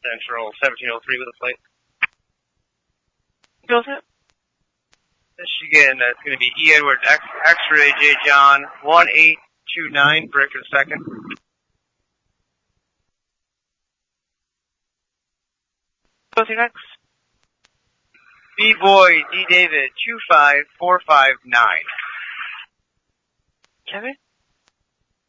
Central, 1703 with a plate. Who's it? Michigan, that's going to be E. Edward X-Ray J. John, 1829, break for the second. Who's it next? B. Boy, D. David, 25459. Kevin?